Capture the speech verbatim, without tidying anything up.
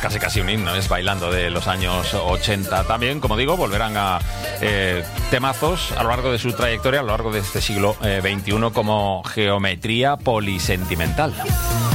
casi casi un himno, es Bailando de los años ochenta. También, como digo, volverán a eh, temazos a lo largo de su trayectoria, a lo largo de este siglo eh, veintiuno, como Geometría Polisentimental.